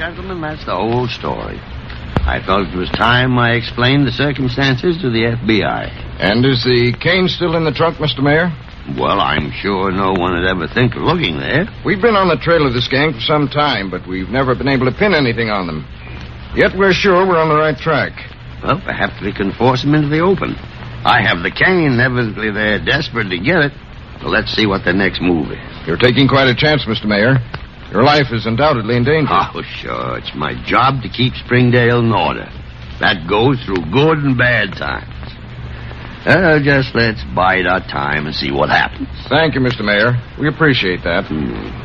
gentlemen, that's the whole story. I felt it was time I explained the circumstances to the FBI. And is the cane still in the trunk, Mr. Mayor? Well, I'm sure no one would ever think of looking there. We've been on the trail of this gang for some time, but we've never been able to pin anything on them. Yet we're sure we're on the right track. Well, perhaps we can force them into the open. I have the cane. Evidently, they're desperate to get it. So let's see what the next move is. You're taking quite a chance, Mr. Mayor. Your life is undoubtedly in danger. Oh, sure. It's my job to keep Springdale in order. That goes through good and bad times. Just let's bide our time and see what happens. Thank you, Mr. Mayor. We appreciate that.